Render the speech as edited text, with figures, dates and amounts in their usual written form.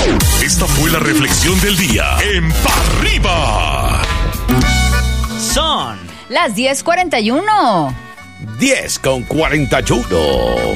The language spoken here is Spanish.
Esta fue la reflexión del día en Pa' Arriba. Son las 10:41. 10:41.